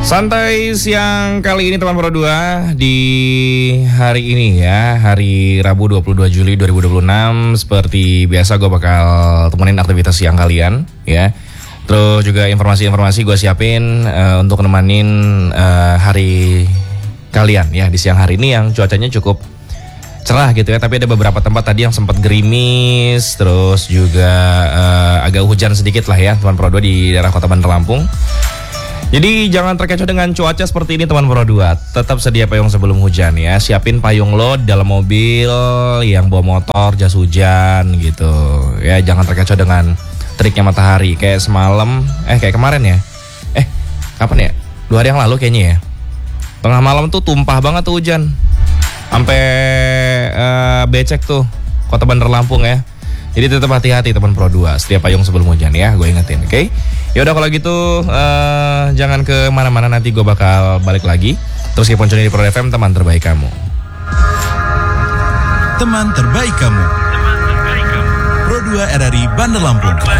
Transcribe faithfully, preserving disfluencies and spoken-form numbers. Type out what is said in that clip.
Santai siang kali ini teman Pro dua di hari ini ya, hari Rabu dua puluh dua Juli dua ribu dua puluh enam. Seperti biasa gue bakal temenin aktivitas siang kalian ya. Terus juga informasi-informasi gue siapin uh, untuk nemenin uh, hari kalian ya di siang hari ini yang cuacanya cukup cerah gitu ya. Tapi ada beberapa tempat tadi yang sempat gerimis, terus juga uh, agak hujan sedikit lah ya teman Pro dua di daerah Kota Bandar Lampung. Jadi jangan terkecoh dengan cuaca seperti ini teman Pro dua. Tetap sedia payung sebelum hujan ya. Siapin payung lo dalam mobil, yang bawa motor, jas hujan gitu. Ya jangan terkecoh dengan teriknya matahari. Kayak semalam, eh kayak kemarin ya. Eh kapan ya? Dua hari yang lalu kayaknya ya. Tengah malam tuh tumpah banget tuh hujan. Sampai uh, becek tuh Kota Bandar Lampung ya. Jadi tetap hati-hati teman Pro dua. Setiap payung sebelum hujan ya, gue ingetin, oke? Okay? Ya udah kalau gitu uh, jangan ke mana-mana, nanti gue bakal balik lagi. Terus keep on tune di Pro F M, teman terbaik kamu. Teman terbaik kamu. Teman terbaik kamu. Pro dua R R I Bandar Lampung.